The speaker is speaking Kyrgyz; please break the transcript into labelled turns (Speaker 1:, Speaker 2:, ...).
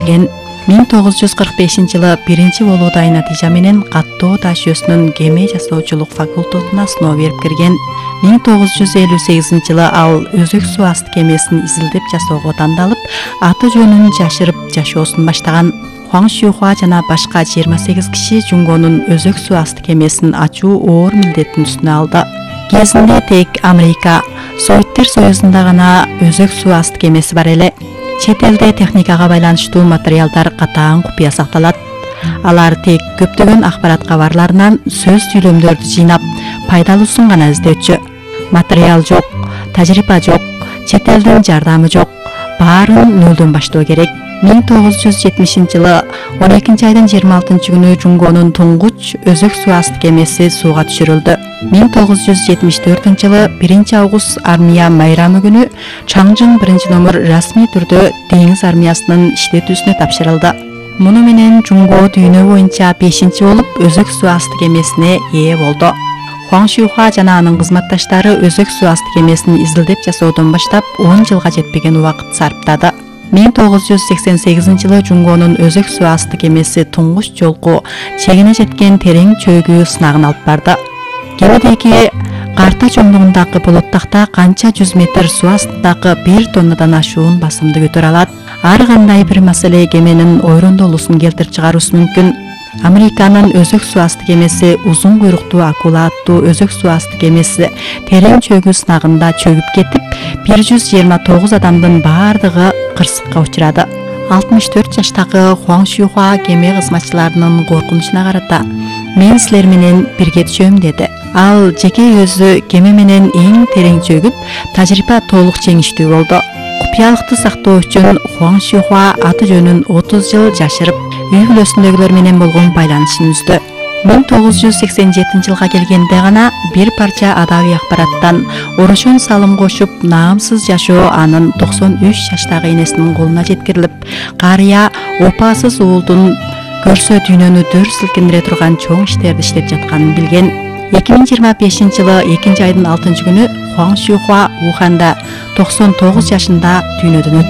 Speaker 1: 1945-жылы биринчи болуудай натыйжа менен каттоо таш жүйөсүнүн кеме жасоочулук факультетуна сыноо берип кирген. 1958-жылы ал өзөк суу асты кемесин изилдеп жасоого тандалып, аты жөнүн жашырып жашоосун баштаган. Хуаң Шихуа жана башка 28 киши Жунгонун өзөк суу асты кемесин ачуу оор милдеттин үстүнө алды. Кезинде тек Америка, Советтер Союзунда гана өзөк суу асты кемеси бар эле. Чет элде техникага байланыштуу материалдар катаң купуя сакталат. Алар тек көптөгөн акпарат кабарларынан сөз сүйлөмдөрдү жыйнап, пайдалуусун гана издөөчү. Материал жок, тажрыйба жок, чет элдин жардамы жок. Баарын нөлдөн баштоо керек. 1970-жылы 12 айдын 26 күнү Жунгонун туңгуч өзөк суу асты кемеси сууга түшүрүлдү. 1974-жылы 1 август армия майрамы күнү Чаңжын 1-номер расмий түрдө деңиз армиясынын иштетүүсүнө тапшырылды. Муну менен Жунго дүйнө боюнча 5-чи болуп өзөк суу асты кемесине ээ болду. Хуаң Шихуа жана анын кызматташтары өзөк суу асты кемесин изилдеп жасоодон баштап 10 жылга жетпеген убакыт сарптады. 1988-жылы Жунгонун өзөк суу асты кемеси туңгуч жолку чегине жеткен терең чөйгү сынагын алып барды. Кемедеги карта чоңдугундагы болоттакта канча 100 метр суу астындагы 1 тоннадан ашуун басымды көтөрө алат. Ар кандай бир маселе кеменин ойрондолуусун келтирип чыгаруусу мүмкүн. Американын өзөк суу асты кемеси узун куйруктуу акула аттуу өзөк суу асты кемеси терең чөйгү сынагында чөгүп кетип, 129 адамдын баардыгы кырсыкка учурады. 64 жаштагы Хуаң Шихуа кеме кызматчыларынын коркунучуна карата "Мен силер менен бирге түшөм" деди. Ал жеке өзү кеме менен эң терең чөгүп, тажрыйба толук жеңиштүү болду. Купуялыкты сактоо үчүн Хуаң Шихуа аты жөнүн 30 жыл жашырып, үй бүлөсүндөгүлөр менен болгон байланышын үздү. 1987 жылга келгенде гана бир парча адабий акпараттан орошон салым кошуп, наамсыз жашоо анын 93 жаштагы энесинин колуна жеткирилип, карыя опасыз уулдун көрсө дүйнөнү дөр силкиндире турган чоң иштерди иштеп жатканын билген. 2025-жылы 2 айдын 6 күнү Хуаң Шихуа Уханда 99 жашында дүйнөдөн өттү.